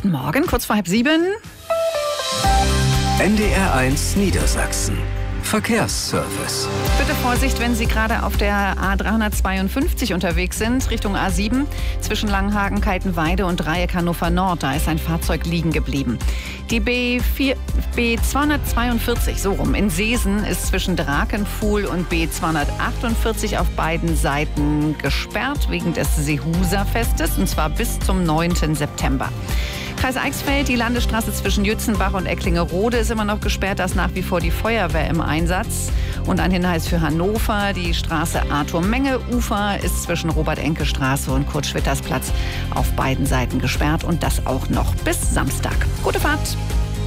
Guten Morgen, kurz vor 6:30. NDR1 Niedersachsen. Verkehrsservice. Bitte Vorsicht, wenn Sie gerade auf der A352 unterwegs sind, Richtung A7, zwischen Langenhagen, Kaltenweide und Dreieck Hannover Nord. Da ist ein Fahrzeug liegen geblieben. Die B242, so rum, in Seesen ist zwischen Drakenpfuhl und B248 auf beiden Seiten gesperrt wegen des Seehuser-Festes, und zwar bis zum 9. September. Kreis Eichsfeld, die Landesstraße zwischen Jützenbach und Ecklingerode ist immer noch gesperrt. Da ist nach wie vor die Feuerwehr im Einsatz. Und ein Hinweis für Hannover, die Straße Arthur-Menge-Ufer ist zwischen Robert-Enke-Straße und Kurt-Schwitters-Platz auf beiden Seiten gesperrt. Und das auch noch bis Samstag. Gute Fahrt!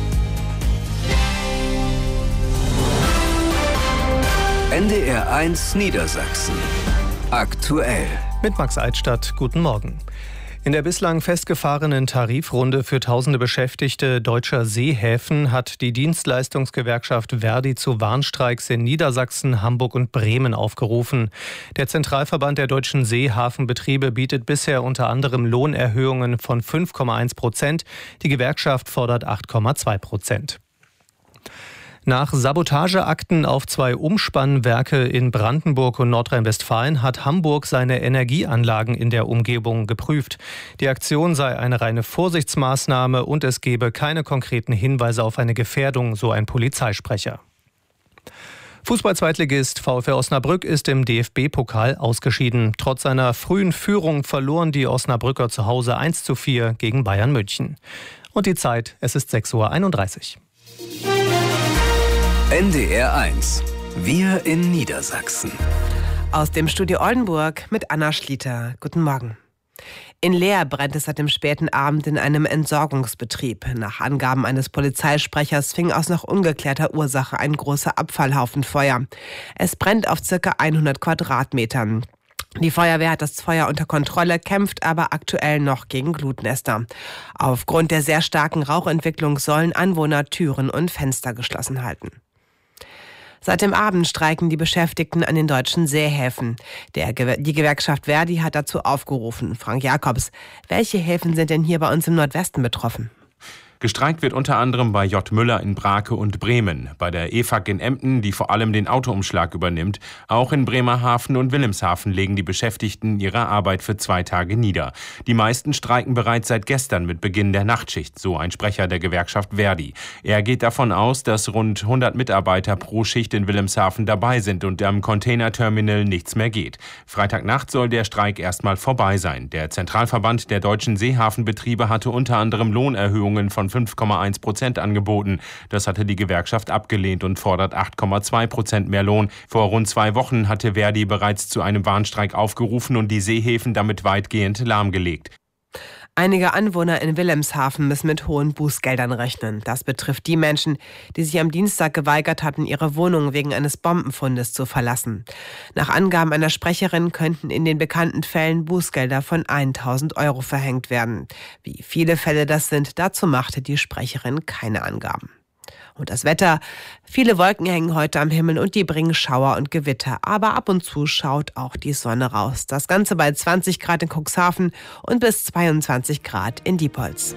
NDR1 Niedersachsen. Aktuell. Mit Max Eitstadt, guten Morgen. In der bislang festgefahrenen Tarifrunde für tausende Beschäftigte deutscher Seehäfen hat die Dienstleistungsgewerkschaft Verdi zu Warnstreiks in Niedersachsen, Hamburg und Bremen aufgerufen. Der Zentralverband der deutschen Seehafenbetriebe bietet bisher unter anderem Lohnerhöhungen von 5,1%. Die Gewerkschaft fordert 8,2%. Nach Sabotageakten auf 2 Umspannwerke in Brandenburg und Nordrhein-Westfalen hat Hamburg seine Energieanlagen in der Umgebung geprüft. Die Aktion sei eine reine Vorsichtsmaßnahme und es gebe keine konkreten Hinweise auf eine Gefährdung, so ein Polizeisprecher. Fußball-Zweitligist VfR Osnabrück ist im DFB-Pokal ausgeschieden. Trotz seiner frühen Führung verloren die Osnabrücker zu Hause 1:4 gegen Bayern München. Und die Zeit, es ist 6:31 Uhr. NDR1. Wir in Niedersachsen. Aus dem Studio Oldenburg mit Anna Schlieter. Guten Morgen. In Leer brennt es seit dem späten Abend in einem Entsorgungsbetrieb. Nach Angaben eines Polizeisprechers fing aus noch ungeklärter Ursache ein großer Abfallhaufen Feuer. Es brennt auf ca. 100 Quadratmetern. Die Feuerwehr hat das Feuer unter Kontrolle, kämpft aber aktuell noch gegen Glutnester. Aufgrund der sehr starken Rauchentwicklung sollen Anwohner Türen und Fenster geschlossen halten. Seit dem Abend streiken die Beschäftigten an den deutschen Seehäfen. Die Gewerkschaft Verdi hat dazu aufgerufen. Frank Jakobs, welche Häfen sind denn hier bei uns im Nordwesten betroffen? Gestreikt wird unter anderem bei J. Müller in Brake und Bremen, bei der EFAG in Emden, die vor allem den Autoumschlag übernimmt. Auch in Bremerhaven und Wilhelmshaven legen die Beschäftigten ihre Arbeit für 2 Tage nieder. Die meisten streiken bereits seit gestern mit Beginn der Nachtschicht, so ein Sprecher der Gewerkschaft Verdi. Er geht davon aus, dass rund 100 Mitarbeiter pro Schicht in Wilhelmshaven dabei sind und am Containerterminal nichts mehr geht. Freitagnacht soll der Streik erstmal vorbei sein. Der Zentralverband der deutschen Seehafenbetriebe hatte unter anderem Lohnerhöhungen von 5,1% angeboten. Das hatte die Gewerkschaft abgelehnt und fordert 8,2% mehr Lohn. Vor rund 2 Wochen hatte Verdi bereits zu einem Warnstreik aufgerufen und die Seehäfen damit weitgehend lahmgelegt. Einige Anwohner in Wilhelmshaven müssen mit hohen Bußgeldern rechnen. Das betrifft die Menschen, die sich am Dienstag geweigert hatten, ihre Wohnung wegen eines Bombenfundes zu verlassen. Nach Angaben einer Sprecherin könnten in den bekannten Fällen Bußgelder von 1.000 € verhängt werden. Wie viele Fälle das sind, dazu machte die Sprecherin keine Angaben. Und das Wetter. Viele Wolken hängen heute am Himmel und die bringen Schauer und Gewitter. Aber ab und zu schaut auch die Sonne raus. Das Ganze bei 20 Grad in Cuxhaven und bis 22 Grad in Diepholz.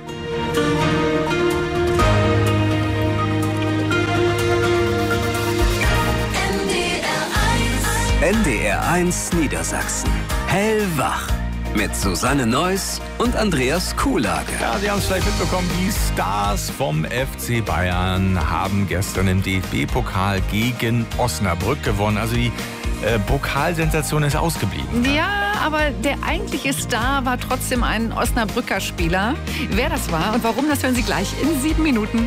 NDR1 Niedersachsen. Hellwach. Mit Susanne Neuss und Andreas Kuhlage. Ja, Sie haben es vielleicht mitbekommen, die Stars vom FC Bayern haben gestern im DFB-Pokal gegen Osnabrück gewonnen. Also die Pokalsensation ist ausgeblieben. Ja, aber der eigentliche Star war trotzdem ein Osnabrücker Spieler. Wer das war und warum, das hören Sie gleich in 7 Minuten.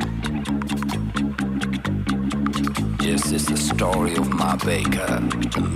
This is the story of my baker, the